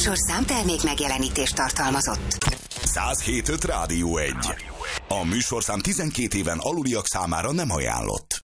műsorszám termék megjelenítést tartalmazott. 107.5 Rádió 1. A műsorszám 12 éven aluliak számára nem ajánlott.